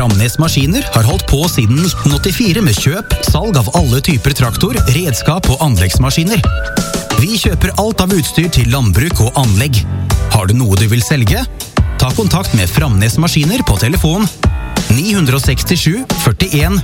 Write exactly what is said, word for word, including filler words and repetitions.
Framnes Maskiner har holdt på siden nitten åttifire med kjøp, salg av alle typer traktor, redskap og anleggsmaskiner. Vi kjøper alt av utstyr til landbruk og anlegg. Har du noe du vil selge? Ta kontakt med Framnes Maskiner på telefon ni seks sju, førtien,